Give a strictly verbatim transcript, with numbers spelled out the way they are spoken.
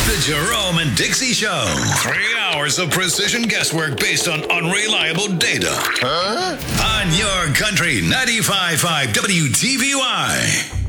The Jerome and Dixie Show. Three hours of precision guesswork based on unreliable data. Huh? On your country, ninety-five point five W T V Y.